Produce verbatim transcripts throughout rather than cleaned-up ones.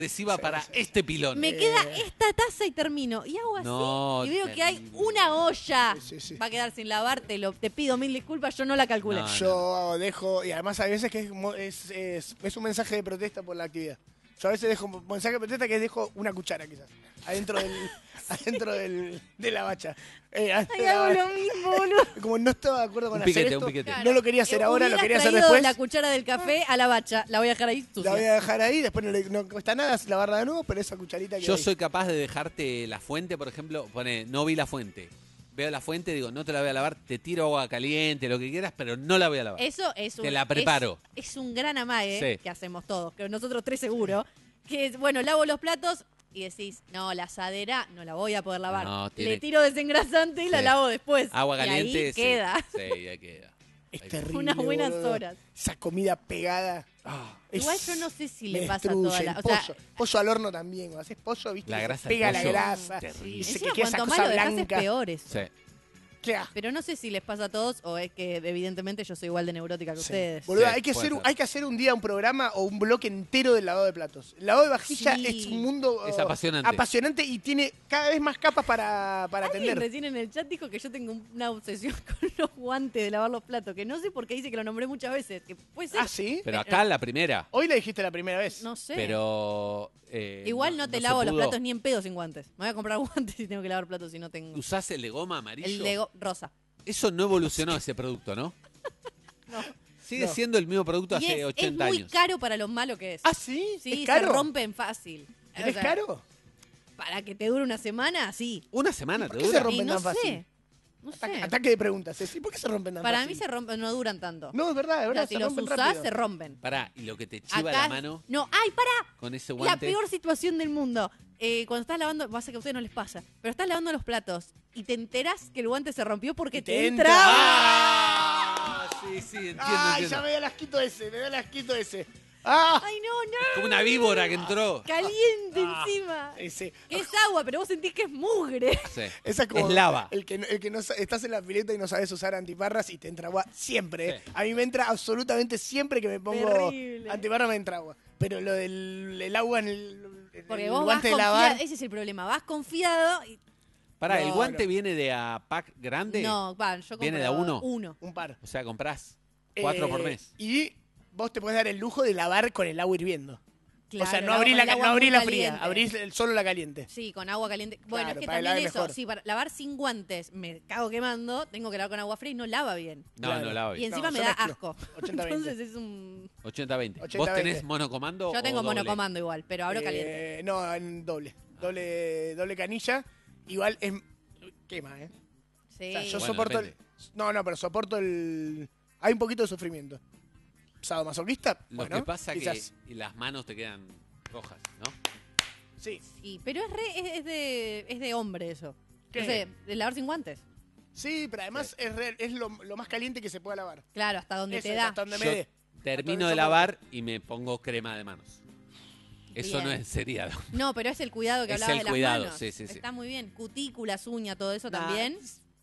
Adhesiva Sí, para sí. este pilón. Me queda esta taza y termino. Y hago así No, y veo que hay terrible. una olla. Sí, sí, sí. Va a quedar sin lavar, te, lo, te pido mil disculpas, yo no la calculé. No, Yo dejo, y además hay veces que es, mo- es, es, es un mensaje de protesta por la actividad. Yo a veces dejo un mensaje de protesta que dejo una cuchara quizás, adentro del, adentro del, de la bacha. Eh, adentro Ay, de la hago bacha. lo mismo, boludo. Como no estaba de acuerdo con Un hacer piquete, esto, un piquete. no lo quería hacer Eh, ahora, lo hubieras quería hacer traído después. la cuchara del café a la bacha. La voy a dejar ahí La sucia. voy a dejar ahí, después no, le, no cuesta nada lavarla de nuevo, pero esa cucharita que Yo soy capaz de dejarte la fuente, por ejemplo, pone, no vi la fuente. Veo la fuente, digo, no te la voy a lavar, te tiro agua caliente, lo que quieras, pero no la voy a lavar. Eso es un, Te la preparo. Es, es un gran amague Sí. que hacemos todos, que nosotros tres seguro. Que es, bueno, lavo los platos y decís, no, la asadera no la voy a poder lavar. No, tiene- Le tiro desengrasante y la Sí. lavo después. Agua Y caliente, ahí sí. queda. Sí, ahí queda. es Ahí terrible. Unas buenas boludo. horas. Esa comida pegada. ah, Igual es- yo no sé si me le pasa a toda destruye. la... El O sea, pollo, pollo al horno también. Cuando haces pollo, viste, La que se grasa pega del la pollo, grasa. terrible. Y se encima que queda esa cuanto más cosa lo dejás es blanca. peor eso. Sí. Qué asco. Pero no sé si les pasa a todos o es que evidentemente yo soy igual de neurótica que Sí. ustedes. Boludo, Sí, hay, que puede hacer, ser. hay que hacer un día un programa o un bloque entero del lavado de platos. El lavado de vajilla Sí. es un mundo Es oh, apasionante. apasionante y tiene cada vez más capas para, para Alguien atender. recién en el chat dijo que yo tengo una obsesión con los guantes de lavar los platos, que no sé por qué dice que lo nombré muchas veces, que puede ser, ¿Ah, sí? Pero acá la primera. Hoy la dijiste la primera vez. no sé. Pero. eh, Igual no te se lavo los pudo. platos ni en pedo sin guantes. Me voy a comprar guantes si tengo que lavar platos si no tengo. ¿Usás el de goma amarillo? El de go- rosa. Eso no evolucionó ese producto, ¿no? No. Sigue No. siendo el mismo producto Y hace es, es ochenta muy años. caro para lo malo que es. ¿Ah, sí? Sí, ¿Es se caro? rompen fácil. O ¿Es sea, caro? Para que te dure una semana, sí. Una semana ¿Por te qué se dura. rompen Y no tan fácil? sé. No Ataque, sé. ataque de preguntas, ¿sí? ¿Por qué se rompen tan Para fácil? mí se rompen, no duran tanto. No, es verdad, es O verdad. sea, si se los rompen usás, rápido. se rompen. Pará, y lo que te chiva Acá, la mano no, ay, pará. con ese La guante. peor situación del mundo. Eh, cuando estás lavando, pasa que a ustedes no les pasa, pero estás lavando los platos y te enterás que el guante se rompió porque Y te, te entra. entra. ¡Ah! Sí, sí, entiendo, Ay, entiendo. ya me da el asquito ese, me da el asquito ese. ¡Ah! Ay, no, no. Como una víbora que entró. Caliente Ah. encima. Ese. Que es agua, pero vos sentís que es mugre. Sí. Esa es, como Es lava. El que, el que no sa- estás en la pileta y no sabes usar antiparras y te entra agua siempre. ¿eh? Sí. A mí me entra absolutamente siempre que me pongo Terrible. antiparra me entra agua. Pero lo del el agua en el, en Porque el vos vas guante de confiado. lavar. Ese es el problema. Vas confiado y. Pará, ¿el No, guante no. viene de a pack grande? No, va, yo compro ¿Viene de a uno? Uno. Un par. O sea, comprás cuatro Eh, por mes. Y vos te podés dar el lujo de lavar con el agua hirviendo. Claro, o sea, no lavo abrís con la, el ca- agua no abrís muy la fría, caliente. abrís el- solo la caliente. Sí, con agua caliente. Bueno, Claro, es que para que también lave eso, mejor. sí, para lavar sin guantes me cago quemando, tengo que lavar con agua fría y no lava bien. No, claro. no lava Y bien. encima No, me yo da mezclo. asco. ochenta veinte. Entonces es un... ochenta veinte. ochenta ¿Vos tenés veinte. monocomando Yo tengo o doble? monocomando igual, pero abro caliente. Eh, no, en doble. Doble, doble canilla. Igual es. Quema, ¿eh? Sí. O sea, yo Bueno, soporto depende. el. No, no, pero soporto el. Hay un poquito de sufrimiento. ¿Sadomasoquista? Lo Bueno, que pasa quizás. que y las manos te quedan rojas, ¿no? Sí. Sí, pero es, re- es, es de, es de hombre eso. ¿Qué? No sé, de lavar sin guantes. Sí, pero además es, re- es lo, lo más caliente que se pueda lavar. Claro, hasta donde Eso, te da. hasta donde me Yo dé. termino Hasta de eso lavar y me pongo crema de manos. Eso Bien. no es seriado. No, pero es el cuidado que Es hablaba el de las cuidado, manos. sí, sí, sí. Está muy bien. Cutículas, uña, todo eso Nah, también.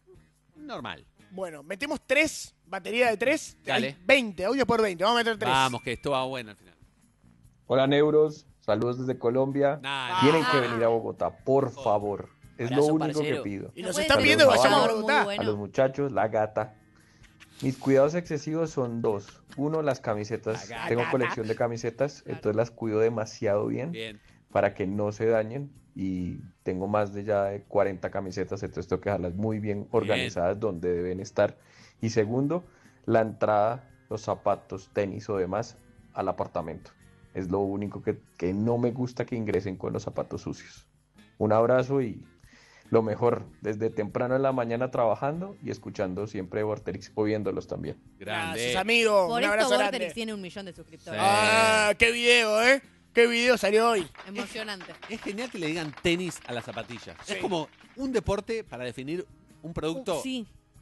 Normal. Bueno, metemos tres, batería de tres. Dale. Hay veinte, audio por veinte. Vamos a meter tres. Vamos, que esto va bueno al final. Hola Neuros, saludos desde Colombia. Nah, Tienen Ah. que venir a Bogotá, por favor. Es lo Abrazo, único parcero. que pido. Y No nos puede está ser pidiendo que un vayamos a jugador muy Bogotá. bueno. A los muchachos, la gata. Mis cuidados excesivos son dos. Uno, las camisetas. La gata. Tengo colección de camisetas, Claro. entonces las cuido demasiado bien, bien. para que no se dañen. Y tengo más de ya de cuarenta camisetas, entonces tengo que dejarlas muy bien organizadas donde deben estar. Y segundo, la entrada, los zapatos, tenis o demás al apartamento. Es lo único que, que no me gusta, que ingresen con los zapatos sucios. Un abrazo y lo mejor, desde temprano en la mañana trabajando y escuchando siempre Vorterix o viéndolos también. Grande. Gracias, amigo. Por Un esto abrazo Vorterix grande. tiene un millón de suscriptores. Sí. Ah, qué video, ¿eh? Qué video salió hoy. Emocionante. Es genial que le digan tenis a las zapatillas. Sí. Es como un deporte para definir un producto Sí.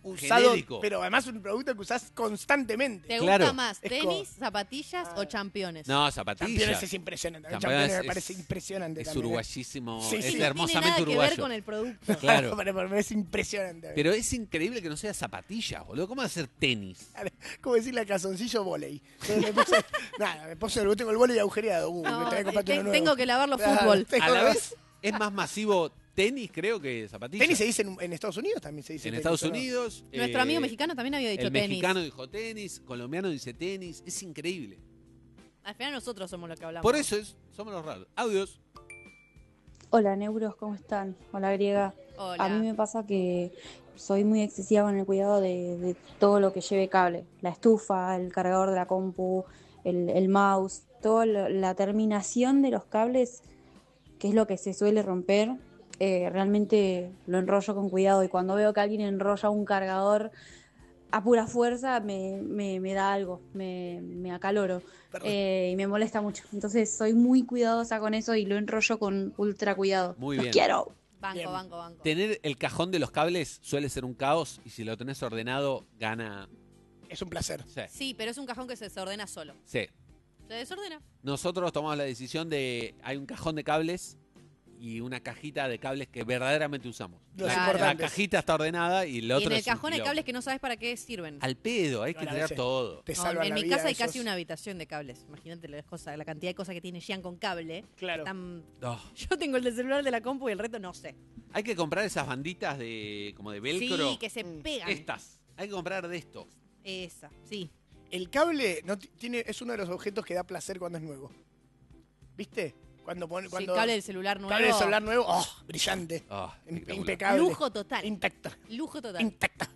usado, genérico. pero además un producto que usás constantemente. ¿Te Claro. gusta más Es tenis, co- zapatillas Ah. o championes? No, zapatillas. Championes es impresionante. Championes Championes me es- parece impresionante. Es también, ¿eh? uruguayísimo, Sí, es sí. No hermosamente tiene nada uruguayo. que ver con el producto. Claro. Pero me parece impresionante. Pero es increíble que no sea zapatillas, boludo. ¿Cómo hacer tenis? ¿Cómo decirle a calzoncillo volei? Entonces me puse, nada, me puse, tengo el volei agujereado. Uh, No, me tengo que comprarte te- uno nuevo. tengo que lavarlo Claro, fútbol. tengo- A la vez es más masivo tenis, creo, que zapatillas. Tenis se dice en, en Estados Unidos también se dice. En tenis, Estados ¿o no? Unidos. Nuestro eh, amigo mexicano también había dicho El tenis. mexicano dijo tenis, colombiano dice tenis. Es increíble. Al final nosotros somos los que hablamos. Por eso es, somos los raros. Audios. Hola Neuros, ¿cómo están? Hola Griega. Hola. A mí me pasa que soy muy excesiva con el cuidado de, de todo lo que lleve cable. La estufa, el cargador de la compu, el, el mouse, toda lo- la terminación de los cables, que es lo que se suele romper, eh, realmente lo enrollo con cuidado. Y cuando veo que alguien enrolla un cargador a pura fuerza, me, me, me da algo, me, me acaloro. Perdón. Eh, y me molesta mucho. Entonces soy muy cuidadosa con eso y lo enrollo con ultra cuidado. Muy Los bien. quiero. Banco, Bien. banco, banco. Tener el cajón de los cables suele ser un caos y si lo tenés ordenado, gana. Es un placer. Sí. Sí, pero es un cajón que se desordena solo. Sí. Se desordena. Nosotros tomamos la decisión de. Hay un cajón de cables y una cajita de cables que verdaderamente usamos. Los La, Claro. la importantes. cajita está ordenada y el otro Y en el es un cajón hay quilombo. cables que no sabes para qué sirven. Al pedo, hay No, que a tirar veces todo. Te No, salvan en la mi vida casa hay esos. casi una habitación de cables. Imagínate las cosas, la cantidad de cosas que tiene Jean con cable. Claro. Están- Oh. Yo tengo el del celular de la compu y el resto no sé. Hay que comprar esas banditas de como de velcro. Sí, que se Mm. pegan. Estas. Hay que comprar de esto. Esa, sí. El cable no ti- tiene, es uno de los objetos que da placer cuando es nuevo. ¿Viste? Cuando pone. Sí, Cuando, cable del celular nuevo. cable de celular nuevo, ¡oh! Brillante. Ah, Im- espectacular. impecable. Lujo total. Intacta. Lujo total. Intacta.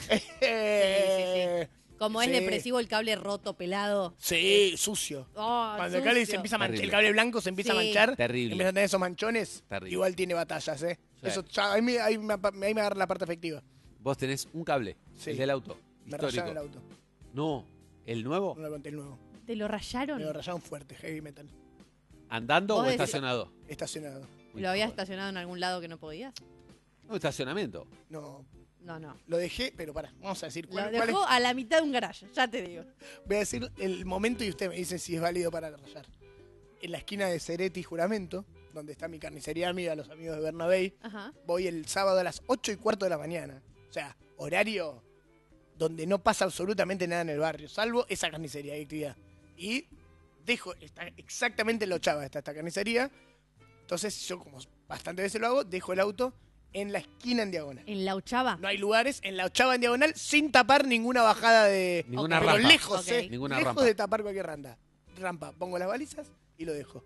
Eh, Como es sí. depresivo el cable roto, pelado. Sí, sucio. Oh, Cuando el cable se sucio. empieza a manchar, Terrible. el cable blanco se empieza a Sí. manchar, Terrible. empieza a tener esos manchones, Terrible. igual tiene batallas, ¿eh? Sí. Eso, ya, ahí, me, ahí, me, ahí me agarra la parte efectiva. Vos tenés un cable, Sí. el del auto, Me histórico. rayaron el auto. No, el nuevo, No lo conté el nuevo. ¿Te lo rayaron? Me lo rayaron fuerte, heavy metal. andando Vos o decís- estacionado. Estacionado. Uy, ¿Lo habías joder. estacionado en algún lado que no podías? No, estacionamiento. No, No, no. lo dejé, pero para, vamos a decir Lo cuál, cuál dejó a la mitad de un garaje, ya te digo. es. Voy a decir el momento y usted me dice si es válido para rayar. En la esquina de Cereti y Juramento, donde está mi carnicería amiga, los amigos de Bernabé, Ajá. voy el sábado a las ocho y cuarto de la mañana. O sea, horario donde no pasa absolutamente nada en el barrio, salvo esa carnicería de actividad. Y dejo, está exactamente en la ochava está esta carnicería. Entonces yo, como bastante veces lo hago, dejo el auto en la esquina en diagonal. ¿En la Ochava? No hay lugares, en la ochava en diagonal, sin tapar ninguna bajada de... Ninguna Pero rampa. lejos, Ok. ¿eh? Ninguna lejos rampa. de tapar cualquier randa. Rampa, pongo las balizas y lo dejo.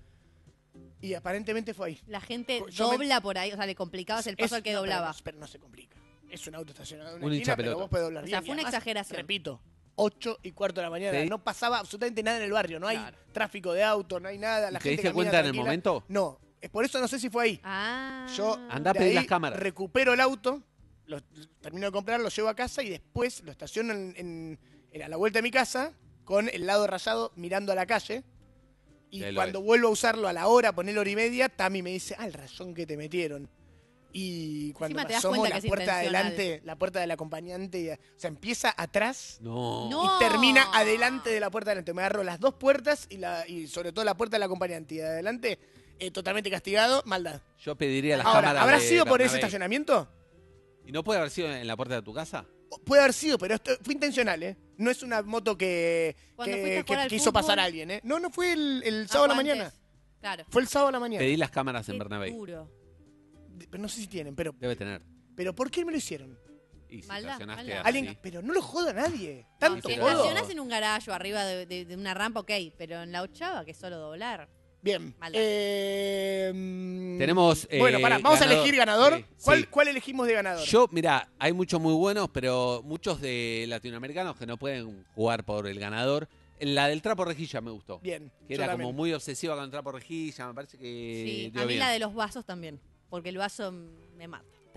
Y aparentemente fue ahí. La gente Yo me- dobla por ahí, o sea, le complicabas el paso Es- al que no, pero doblaba. no- Pero no se complica. Es un auto estacionado en una Un esquina, pero hinchapelota. vos podés doblar O sea, bien. fue Y una además, exageración. Repito, ocho y cuarto de la mañana. Te di- No pasaba absolutamente nada en el barrio. No hay Claro. tráfico de auto, no hay nada. La ¿Y te gente diste camina cuenta en el tranquila. momento? No. Es por eso no sé si fue ahí. Ah. Yo Andá a de pedir ahí las cámaras. recupero el auto, lo termino de comprar, lo llevo a casa y después lo estaciono en, en- en- a la vuelta de mi casa con el lado rayado mirando a la calle. Y Ya lo cuando ves. vuelvo a usarlo a la hora, poner hora y media, Tami me dice, ah, el rayón que te metieron. Y cuando Encima me te das asomo cuenta la que es puerta de intencional. adelante, la puerta del acompañante, y- o sea, empieza atrás No. No. y termina adelante de la puerta de adelante. Me agarro las dos puertas y, la, y sobre todo la puerta del acompañante. Y de adelante, eh, totalmente castigado, maldad. Yo pediría las Ahora, cámaras ¿habrá de sido por ese Bernabé. estacionamiento? ¿Y no puede haber sido en la puerta de tu casa? Puede haber sido, pero esto fue intencional, ¿eh? No es una moto que, Cuando que, fuiste a que jugar al quiso fútbol. pasar a alguien, ¿eh? No, no fue el, el Ah, sábado a la fue mañana. antes. Claro. Fue el sábado a la mañana. Pedí las cámaras en Qué Bernabé. duro. Pero no sé si tienen, pero, Debe tener. pero ¿por qué me lo hicieron? Y si Maldad, estacionaste maldad. así. Alguien, pero no lo joda a nadie. No, Tanto si pero- jodo. estacionás en un garaje o arriba de, de- de una rampa, ok, pero en la Ochava, que es solo doblar. Bien. Maldad. Eh, mm, Tenemos, eh, bueno, pará, vamos ganador. a elegir ganador. Sí, ¿Cuál, sí. ¿Cuál elegimos de ganador? Yo, mira, hay muchos muy buenos, pero muchos de latinoamericanos que no pueden jugar por el ganador. La del trapo rejilla me gustó. Bien. Que yo era también. como muy obsesiva con el trapo rejilla, me parece que Sí, dio a mí bien. la de los vasos también, porque el vaso me mata.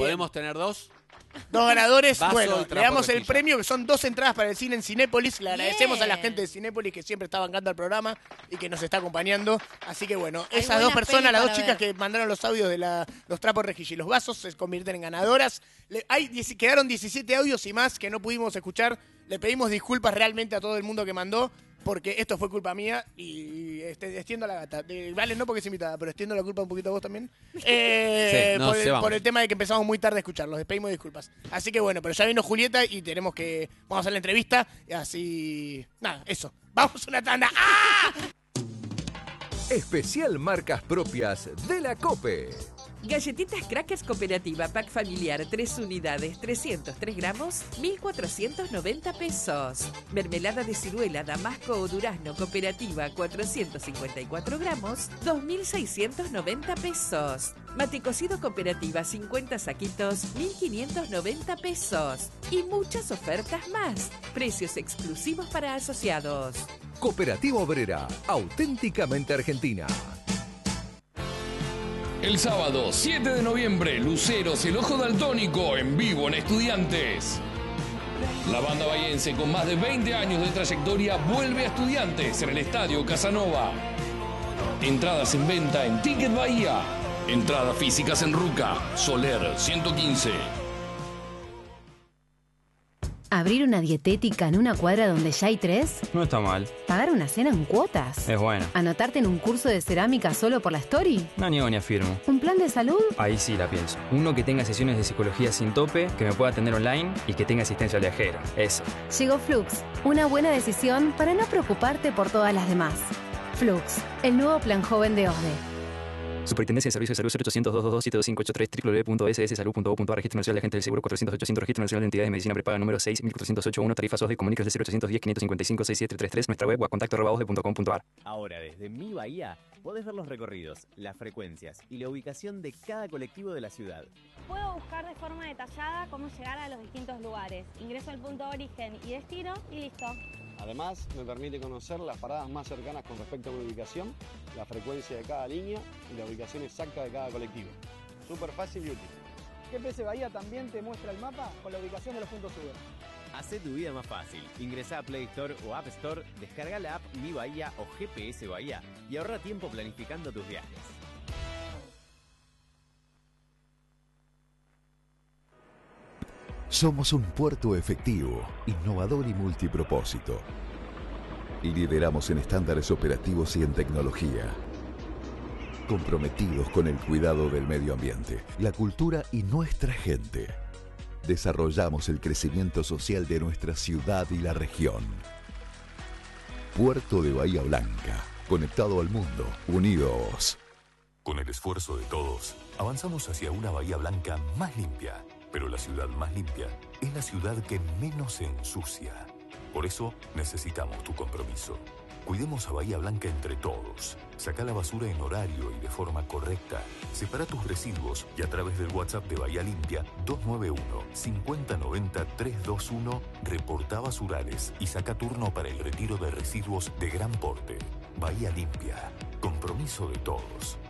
¿Podemos tener dos? Dos ganadores. Vaso, Bueno, trapo, le damos el rejilla. premio, que son dos entradas para el cine en Cinépolis. Le agradecemos Bien. a la gente de Cinépolis que siempre está bancando al programa y que nos está acompañando. Así que bueno, Hay esas dos buenas personas, pelis las dos para chicas ver. que mandaron los audios de la, los trapos rejilla y los vasos, se convierten en ganadoras. Le- hay, dieci- quedaron diecisiete audios y más que no pudimos escuchar. Le pedimos disculpas realmente a todo el mundo que mandó, porque esto fue culpa mía y este, extiendo la gata. De- vale, no porque es invitada, pero extiendo la culpa un poquito a vos también. Eh, Sí, nos por, el, llevamos. por el tema de que empezamos muy tarde a escucharlos. Les pedimos disculpas. Así que bueno, pero ya vino Julieta y tenemos que... Vamos a hacer la entrevista y así... Nada, eso. Vamos a una tanda. ¡Ah! Especial marcas propias de la COPE. Galletitas Crackers Cooperativa Pack Familiar, tres unidades, trescientos tres gramos, mil cuatrocientos noventa pesos. Mermelada de ciruela Damasco o Durazno Cooperativa, cuatrocientos cincuenta y cuatro gramos, dos mil seiscientos noventa pesos. Mate cocido Cooperativa, cincuenta saquitos, mil quinientos noventa pesos. Y muchas ofertas más. Precios exclusivos para asociados. Cooperativa Obrera, auténticamente argentina. El sábado siete de noviembre, Luceros, el Ojo Daltónico, en vivo en Estudiantes. La banda bahiense con más de veinte años de trayectoria vuelve a Estudiantes en el Estadio Casanova. Entradas en venta en Ticket Bahía. Entradas físicas en Ruca, Soler ciento quince. ¿Abrir una dietética en una cuadra donde ya hay tres? No está mal. ¿Pagar una cena en cuotas? Es bueno. ¿Anotarte en un curso de cerámica solo por la story? No niego ni afirmo. ¿Un plan de salud? Ahí sí la pienso. Uno que tenga sesiones de psicología sin tope, que me pueda atender online y que tenga asistencia al viajero. Eso. Llegó Flux, una buena decisión para no preocuparte por todas las demás. Flux, el nuevo plan joven de O S D E. Superintendencia de Servicios de Salud cero ochocientos, doscientos veintidós, siete dos cinco ocho tres, doble u doble u doble u punto ese ese salud punto gov punto a r, Registro Nacional de Agentes del Seguro cuatrocientos ochocientos, Registro Nacional de Entidades de Medicina Prepaga número seis mil cuatrocientos ochenta y uno, tarifas O S D E, comuníquese al cero ochocientos diez, quinientos cincuenta y cinco, sesenta y siete treinta y tres, nuestra web o a contacto arroba osde punto com punto a r. Ahora, desde Mi Bahía, podés ver los recorridos, las frecuencias y la ubicación de cada colectivo de la ciudad. Puedo buscar de forma detallada cómo llegar a los distintos lugares. Ingreso al punto de origen y destino y listo. Además, me permite conocer las paradas más cercanas con respecto a una ubicación, la frecuencia de cada línea y la ubicación exacta de cada colectivo. Súper fácil y útil. G P S Bahía también te muestra el mapa con la ubicación de los puntos Uber. Hacé tu vida más fácil. Ingresá a Play Store o App Store, descarga la app Mi Bahía o G P S Bahía y ahorra tiempo planificando tus viajes. Somos un puerto efectivo, innovador y multipropósito. Lideramos en estándares operativos y en tecnología. Comprometidos con el cuidado del medio ambiente, la cultura y nuestra gente. Desarrollamos el crecimiento social de nuestra ciudad y la región. Puerto de Bahía Blanca, conectado al mundo, unidos. Con el esfuerzo de todos, avanzamos hacia una Bahía Blanca más limpia. Pero la ciudad más limpia es la ciudad que menos se ensucia. Por eso necesitamos tu compromiso. Cuidemos a Bahía Blanca entre todos. Saca la basura en horario y de forma correcta. Separa tus residuos y a través del WhatsApp de Bahía Limpia dos nueve uno, cinco cero nueve cero, tres dos uno reporta basurales y saca turno para el retiro de residuos de gran porte. Bahía Limpia. Compromiso de todos.